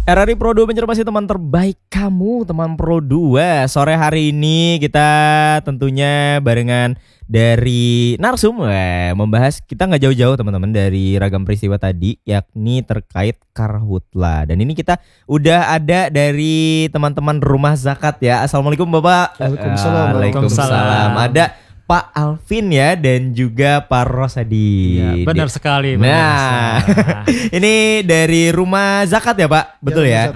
RRI Pro 2 Banjarmasin, teman terbaik kamu, teman Pro 2. Sore hari ini kita tentunya barengan dari Narsum membahas, kita nggak jauh-jauh teman-teman dari ragam peristiwa tadi, yakni terkait Karhutla. Dan ini kita udah ada dari teman-teman Rumah Zakat ya. Assalamualaikum Bapak. Waalaikumsalam. Waalaikumsalam. Ada Pak Alvin ya, dan juga Pak Rosadi. Ya, benar sekali. Nah, ini dari Rumah Zakat ya Pak, betul ya?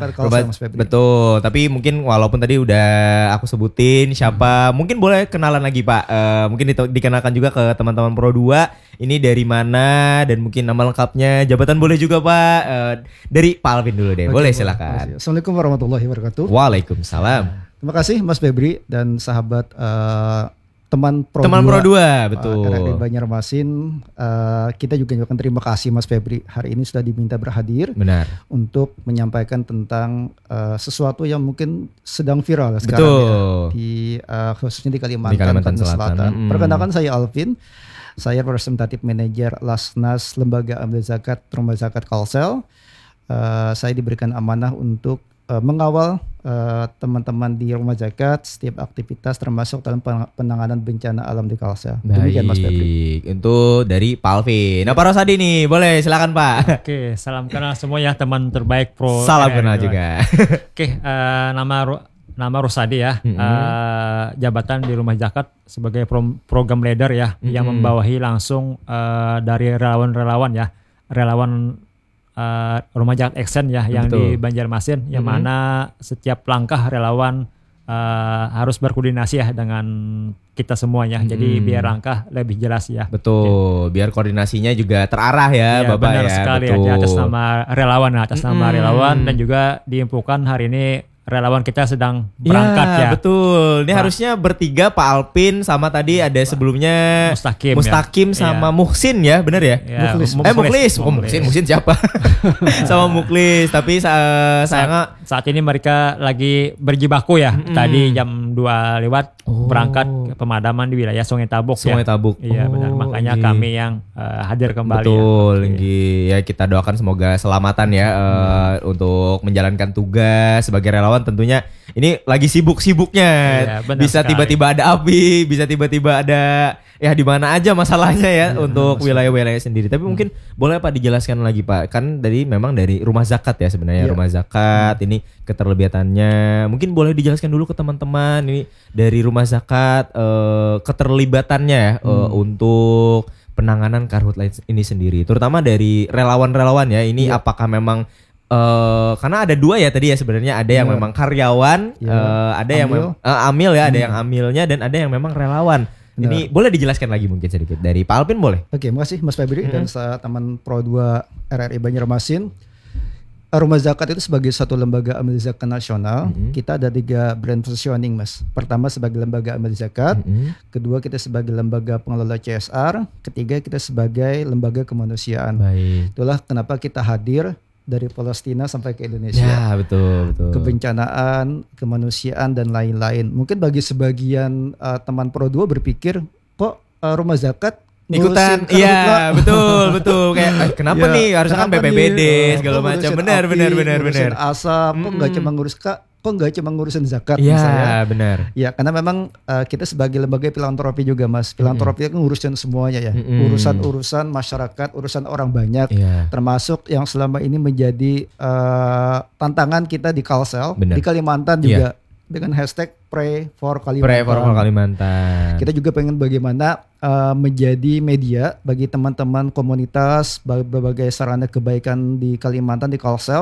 Betul. Tapi mungkin walaupun tadi udah aku sebutin siapa, mungkin boleh kenalan lagi Pak. Mungkin dikenalkan juga ke teman-teman Pro 2. Ini dari mana dan mungkin nama lengkapnya, jabatan boleh juga Pak. Dari Pak Alvin dulu deh, boleh silakan. Assalamualaikum warahmatullahi wabarakatuh. Waalaikumsalam. Terima kasih Mas Febri dan sahabat teman Pro 2, betul. RRI Banjarmasin. Kita juga ucapkan terima kasih Mas Febri, hari ini sudah diminta berhadir. Benar. Untuk menyampaikan tentang sesuatu yang mungkin sedang viral sekarang ya, khususnya di Kalimantan Selatan. Perkenalkan, saya Alvin. Saya representatif manajer Lasnas Lembaga Amil Zakat Rumah Zakat Kalsel. Saya diberikan amanah untuk mengawal teman-teman di Rumah Zakat setiap aktivitas termasuk dalam penanganan bencana alam di Kalsel. Demikian Mas Febri. Itu dari Pak Alvin. Nah Pak Rosadi nih, boleh silakan Pak. Oke, salam kenal semua ya teman terbaik Pro. Salam kenal juga. Oke, nama Rosadi ya. Jabatan di Rumah Zakat sebagai program leader ya, yang membawahi langsung dari relawan-relawan ya. Relawan Rumah Zakat Action ya, yang di Banjarmasin, yang mana setiap langkah relawan harus berkoordinasi ya dengan kita semuanya. Jadi biar langkah lebih jelas ya. Betul, biar koordinasinya juga terarah ya, Bapak benar ya. Sekali betul. Ya, atas nama relawan, dan juga diinfokan hari ini relawan kita sedang berangkat ya. Betul. Ini harusnya bertiga, Pak Alvin sama tadi ada sebelumnya Mustaqim ya. sama Muhsin ya, benar ya? Mukhlis. Muhsin siapa? Sama Mukhlis. Tapi sayangnya saat ini mereka lagi berjibaku ya. Tadi jam 2 lewat berangkat ke pemadaman di wilayah Sungai Tabuk. Iya benar. Makanya kami yang hadir kembali. Betul. Ya kita doakan semoga selamatan ya untuk menjalankan tugas sebagai relawan. Tentunya ini lagi sibuk-sibuknya, bisa tiba-tiba ada api, bisa tiba-tiba ada ya di mana aja masalahnya ya untuk wilayah-wilayah sendiri. Tapi mungkin boleh Pak dijelaskan lagi Pak, kan dari memang dari Rumah Zakat ya sebenarnya Rumah Zakat ini keterlibatannya, mungkin boleh dijelaskan dulu ke teman-teman ini dari Rumah Zakat keterlibatannya ya untuk penanganan Karhutla ini sendiri, terutama dari relawan-relawan ya ini apakah memang karena ada dua ya tadi ya sebenarnya, ada yang memang karyawan, ada yang amil ya, ada yang amilnya dan ada yang memang relawan. Ini boleh dijelaskan lagi mungkin sedikit dari Pak Alvin boleh? Oke, makasih Mas Febri dan teman Pro 2 RRI Banjarmasin. Rumah Zakat itu sebagai satu lembaga amil zakat nasional, kita ada 3 brand positioning Mas. Pertama sebagai lembaga amil zakat, kedua kita sebagai lembaga pengelola CSR, ketiga kita sebagai lembaga kemanusiaan. Itulah kenapa kita hadir dari Palestina sampai ke Indonesia. Ya, betul. Kebencanaan, kemanusiaan dan lain-lain. Mungkin bagi sebagian teman Pro 2 berpikir, kok Rumah Zakat ikutan? Iya, betul. Kayak kenapa nih? Harusnya kan BPBD segala macam. Benar. Asap, kok nggak cuma ngurusin zakat misalnya. Iya, benar. Ya, karena memang kita sebagai lembaga filantropi juga Mas. Filantropi itu ngurusin semuanya ya. Urusan masyarakat, urusan orang banyak, termasuk yang selama ini menjadi tantangan kita di Kalsel, di Kalimantan juga dengan hashtag Pray for Kalimantan. Kita juga pengen bagaimana menjadi media bagi teman-teman komunitas, berbagai sarana kebaikan di Kalimantan, di Kalsel.